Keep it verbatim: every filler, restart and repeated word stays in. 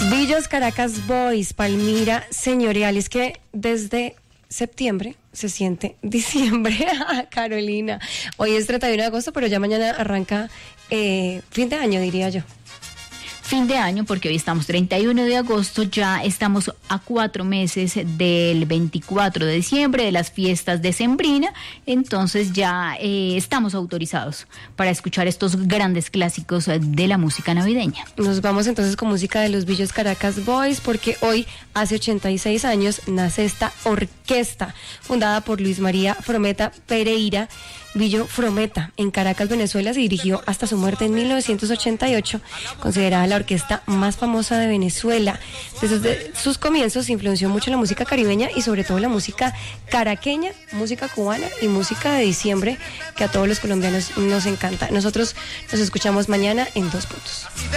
Villos Caracas Boys, Palmira Señorial. Es que desde septiembre se siente diciembre. Carolina, hoy es treinta y uno de agosto, pero ya mañana arranca eh, fin de año, diría yo. Fin de año, porque hoy estamos treinta y uno de agosto, ya estamos a cuatro meses del veinticuatro de diciembre, de las fiestas decembrinas, entonces ya eh, estamos autorizados para escuchar estos grandes clásicos de la música navideña. Nos vamos entonces con música de los Villos Caracas Boys, porque hoy, hace ochenta y seis años, nace esta orquesta, fundada por Luis María Frometa Pereira. Villo Frometa, en Caracas, Venezuela, se dirigió hasta su muerte en mil novecientos ochenta y ocho, considerada la orquesta más famosa de Venezuela. Desde sus comienzos influenció mucho la música caribeña y sobre todo la música caraqueña, música cubana y música de diciembre, que a todos los colombianos nos encanta. Nosotros nos escuchamos mañana en Dos Puntos.